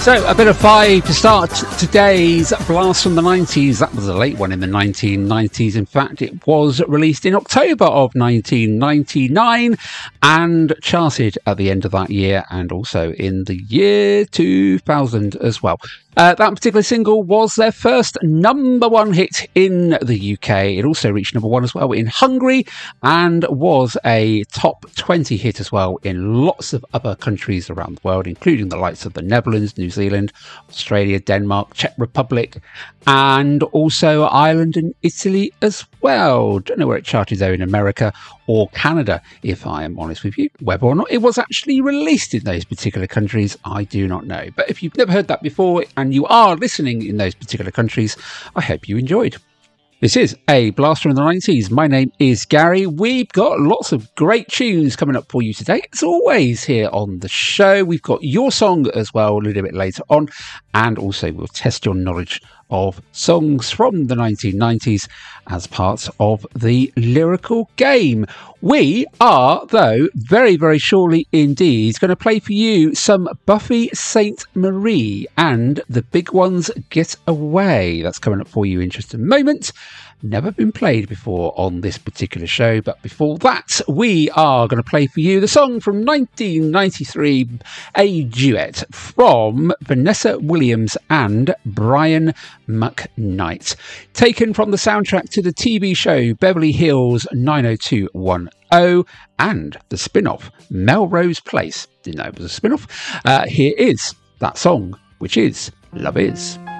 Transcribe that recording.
So, a bit of five to start today's Blast from the 90s. That was a late one in the 1990s. In fact, it was released in October of 1999 and charted at the end of that year and also in the year 2000 as well. That particular single was their first number one hit in the UK. It also reached number one as well in Hungary and was a top 20 hit as well in lots of other countries around the world, including the likes of the Netherlands, New Zealand, Australia, Denmark, Czech Republic, and also Ireland and Italy as well. Don't know where it charted though in America or Canada, if I am honest with you. Whether or not it was actually released in those particular countries, I do not know. But if you've never heard that before and you are listening in those particular countries, I hope you enjoyed. This is a Blast from the 90s. My name is Gary. We've got lots of great tunes coming up for you today. As always, here on the show, we've got your song as well a little bit later on. And also we'll test your knowledge of songs from the 1990s as part of the lyrical game. We are, though, very, very shortly indeed, going to play for you some Buffy Sainte-Marie and The Big Ones Get Away. That's coming up for you in just a moment. Never been played before on this particular show, but before that, we are going to play for you the song from 1993, a duet from Vanessa Williams and Brian McKnight, taken from the soundtrack to the TV show Beverly Hills 90210 and the spin-off Melrose Place. Didn't know it was a spin-off. Here is that song, which is Love Is.